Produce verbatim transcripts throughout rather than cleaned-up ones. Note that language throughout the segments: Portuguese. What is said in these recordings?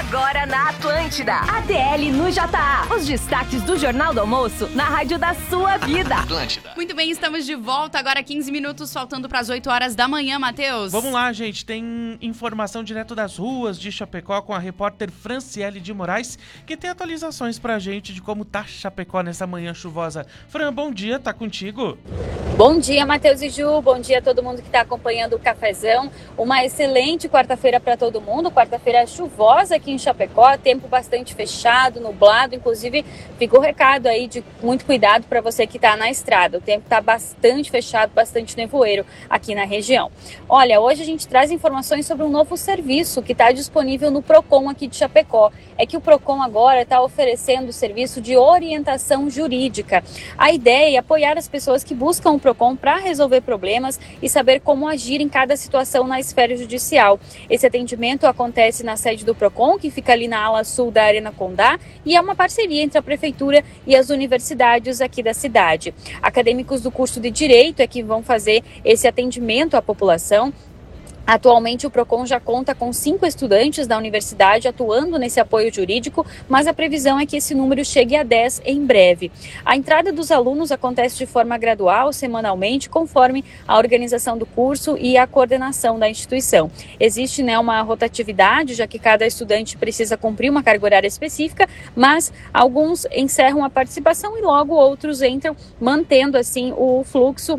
Agora na Atlântida. A T L no J A. Os destaques do Jornal do Almoço na rádio da sua vida. Atlântida. Muito bem, estamos de volta. Agora quinze minutos, faltando para as oito horas da manhã, Matheus. Vamos lá, gente. Tem informação direto das ruas de Chapecó com a repórter Franciele de Moraes, que tem atualizações pra gente de como tá Chapecó nessa manhã chuvosa. Fran, bom dia, tá contigo? Bom dia, Matheus e Ju. Bom dia a todo mundo que está acompanhando o Cafezão. Uma excelente quarta-feira para todo mundo. Quarta-feira chuvosa aqui em Chapecó, tempo bastante fechado, nublado. Inclusive, fica o recado aí de muito cuidado para você que está na estrada. O tempo está bastante fechado, bastante nevoeiro aqui na região. Olha, hoje a gente traz informações sobre um novo serviço que está disponível no Procon aqui de Chapecó. É que o Procon agora está oferecendo o serviço de orientação jurídica. A ideia é apoiar as pessoas que buscam o Procon para resolver problemas e saber como agir em cada situação na esfera judicial. Esse atendimento acontece na sede do Procon, que fica ali na ala sul da Arena Condá, e é uma parceria entre a Prefeitura e as universidades aqui da cidade. Acadêmicos do curso de Direito é que vão fazer esse atendimento à população. Atualmente, o Procon já conta com cinco estudantes da universidade atuando nesse apoio jurídico, mas a previsão é que esse número chegue a dez em breve. A entrada dos alunos acontece de forma gradual, semanalmente, conforme a organização do curso e a coordenação da instituição. Existe, né, uma rotatividade, já que cada estudante precisa cumprir uma carga horária específica, mas alguns encerram a participação e logo outros entram, mantendo assim o fluxo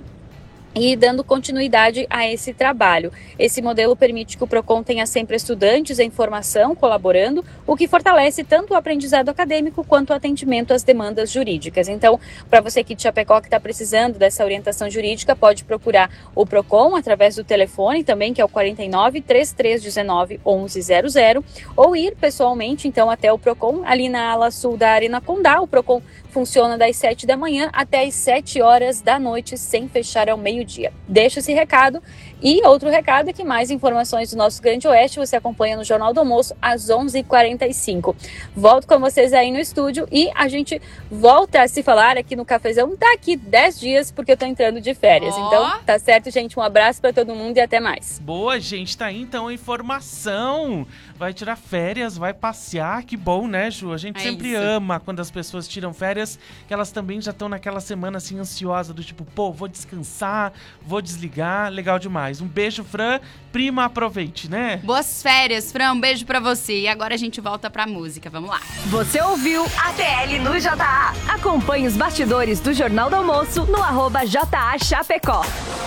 e dando continuidade a esse trabalho. Esse modelo permite que o Procon tenha sempre estudantes em formação colaborando, o que fortalece tanto o aprendizado acadêmico quanto o atendimento às demandas jurídicas. Então, para você aqui de Chapecó que está precisando dessa orientação jurídica, pode procurar o Procon através do telefone também, que é o quarenta e nove, trinta e três dezenove, onze zero zero, ou ir pessoalmente então até o Procon, ali na ala sul da Arena Condá. O Procon funciona das sete da manhã até as sete horas da noite, sem fechar ao meio-dia. Deixa esse recado. E outro recado é que mais informações do nosso Grande Oeste você acompanha no Jornal do Almoço às onze e quarenta e cinco. Volto com vocês aí no estúdio e a gente volta a se falar aqui no Cafezão daqui dez dias, porque eu tô entrando de férias. Oh. Então, tá certo, gente? Um abraço pra todo mundo e até mais. Boa, gente. Tá aí, então, a informação. Vai tirar férias, vai passear. Que bom, né, Ju? A gente É sempre isso. ama quando as pessoas tiram férias, que elas também já estão naquela semana, assim, ansiosa, do tipo, pô, vou descansar, vou desligar. Legal demais. Um beijo, Fran. Prima, aproveite, né? Boas férias, Fran. Um beijo pra você. E agora a gente volta pra música. Vamos lá. Você ouviu a T L no J A. Acompanhe os bastidores do Jornal do Almoço no arroba J A Chapecó.